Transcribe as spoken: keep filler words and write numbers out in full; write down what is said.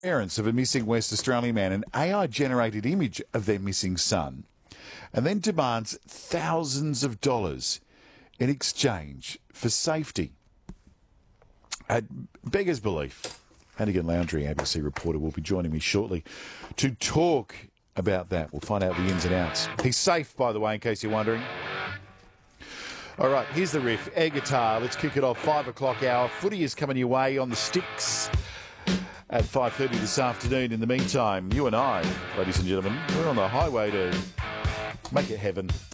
Parents of a missing West Australian man an A I-generated image of their missing son and then demands thousands of dollars in exchange for safety. At beggars belief. Hannigan Laundry, A B C reporter, will be joining me shortly to talk about that. We'll find out the ins and outs. He's safe, by the way, in case you're wondering. All right, here's the riff. Air guitar. Let's kick it off. Five o'clock hour. Footy is coming your way on the sticks at five thirty this afternoon. In the meantime, you and I, ladies and gentlemen, we're on the highway to make it heaven.